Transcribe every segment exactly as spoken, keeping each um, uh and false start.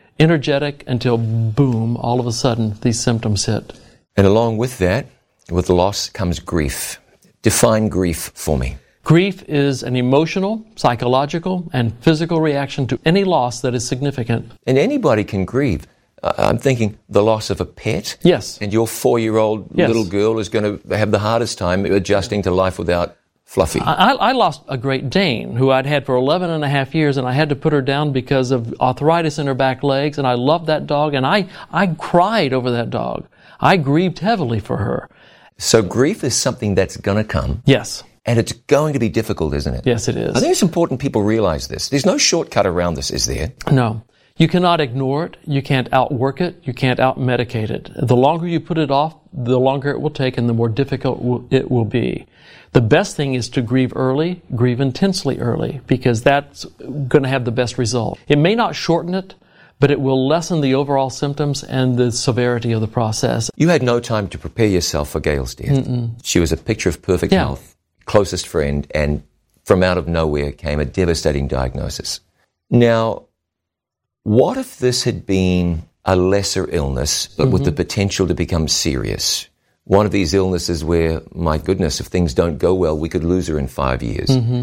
energetic, until boom, all of a sudden these symptoms hit. And along with that, with the loss comes grief. Define grief for me. Grief is an emotional, psychological, and physical reaction to any loss that is significant. And anybody can grieve. Uh, I'm thinking the loss of a pet. Yes. And your four-year-old Yes. little girl is going to have the hardest time adjusting to life without Fluffy. I, I lost a Great Dane who I'd had for eleven and a half years, and I had to put her down because of arthritis in her back legs, and I loved that dog, and I, I cried over that dog. I grieved heavily for her. So grief is something that's going to come. Yes. And it's going to be difficult, isn't it? Yes, it is. I think it's important people realize this. There's no shortcut around this, is there? No. You cannot ignore it. You can't outwork it. You can't out-medicate it. The longer you put it off, the longer it will take and the more difficult it will be. The best thing is to grieve early, grieve intensely early, because that's going to have the best result. It may not shorten it, but it will lessen the overall symptoms and the severity of the process. You had no time to prepare yourself for Gail's death. Mm-mm. She was a picture of perfect Yeah. health, closest friend, and from out of nowhere came a devastating diagnosis. Now, what if this had been a lesser illness, but mm-hmm. with the potential to become serious? One of these illnesses where, my goodness, if things don't go well, we could lose her in five years. Mm-hmm.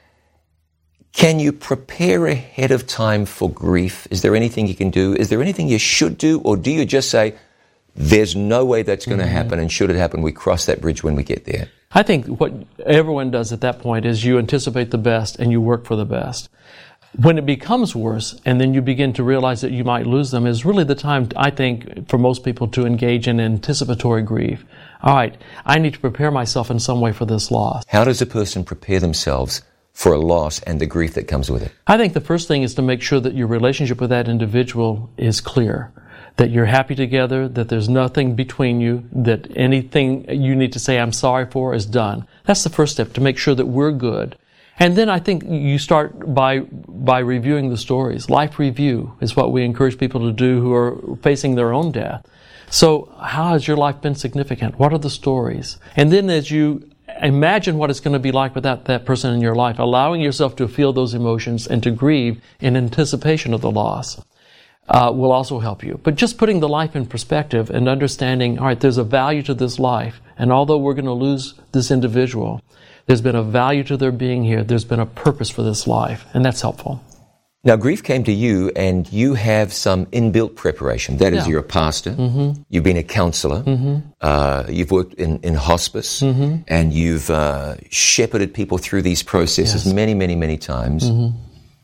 Can you prepare ahead of time for grief? Is there anything you can do? Is there anything you should do? Or do you just say, there's no way that's going to mm-hmm. happen, and should it happen, we cross that bridge when we get there? I think what everyone does at that point is you anticipate the best and you work for the best. When it becomes worse and then you begin to realize that you might lose them is really the time, I think, for most people to engage in anticipatory grief. All right, I need to prepare myself in some way for this loss. How does a person prepare themselves for a loss and the grief that comes with it? I think the first thing is to make sure that your relationship with that individual is clear, that you're happy together, that there's nothing between you, that anything you need to say I'm sorry for is done. That's the first step, to make sure that we're good. And then I think you start by by reviewing the stories. Life review is what we encourage people to do who are facing their own death. So how has your life been significant? What are the stories? And then as you imagine what it's going to be like without that person in your life, allowing yourself to feel those emotions and to grieve in anticipation of the loss uh, will also help you. But just putting the life in perspective and understanding, all right, there's a value to this life, and although we're going to lose this individual, there's been a value to their being here. There's been a purpose for this life, and that's helpful. Now, grief came to you, and you have some inbuilt preparation. That is, Yeah. you're a pastor, Mm-hmm. you've been a counselor, Mm-hmm. uh, you've worked in, in hospice, Mm-hmm. and you've uh, shepherded people through these processes Yes. many, many, many times. Mm-hmm.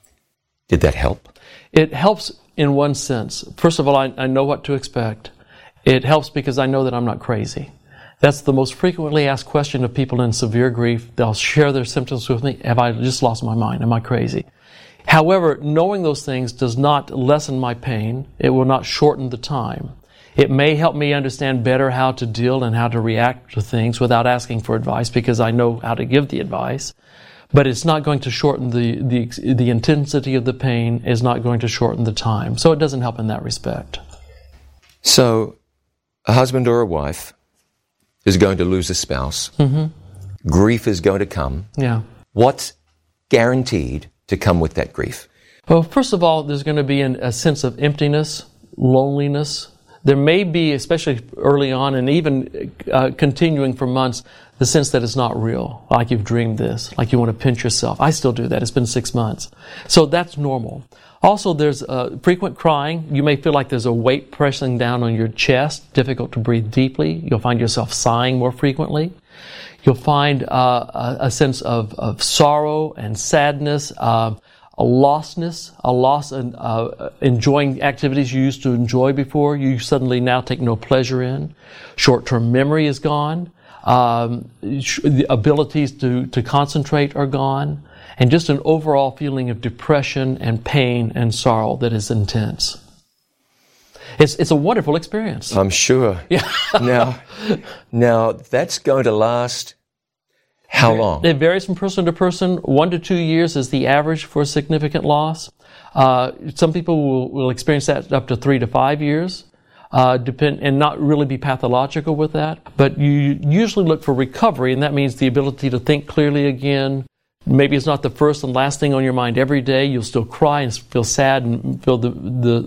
Did that help? It helps in one sense. First of all, I, I know what to expect. It helps because I know that I'm not crazy. That's the most frequently asked question of people in severe grief. They'll share their symptoms with me. Have I just lost my mind? Am I crazy? However, knowing those things does not lessen my pain. It will not shorten the time. It may help me understand better how to deal and how to react to things without asking for advice, because I know how to give the advice. But it's not going to shorten the, the, the intensity of the pain, is not going to shorten the time. So it doesn't help in that respect. So, a husband or a wife is going to lose a spouse. Mm-hmm. Grief is going to come. Yeah. What's guaranteed to come with that grief? Well, first of all, there's going to be an, a sense of emptiness, loneliness. There may be, especially early on and even uh, continuing for months, the sense that it's not real, like you've dreamed this, like you want to pinch yourself. I still do that. It's been six months. So that's normal. Also, there's uh, frequent crying. You may feel like there's a weight pressing down on your chest, difficult to breathe deeply. You'll find yourself sighing more frequently. You'll find uh, a, a sense of, of sorrow and sadness, uh, a lostness, a loss in uh, enjoying activities you used to enjoy before, you suddenly now take no pleasure in. Short-term memory is gone. Um, the abilities to, to concentrate are gone. And just an overall feeling of depression and pain and sorrow that is intense. It's it's a wonderful experience. I'm sure. Yeah. now, now, that's going to last how long? It varies from person to person. One to two years is the average for significant loss. Uh, some people will, will experience that up to three to five years. Uh, depend and not really be pathological with that. But you usually look for recovery, and that means the ability to think clearly again. Maybe it's not the first and last thing on your mind every day. You'll still cry and feel sad and feel the, the,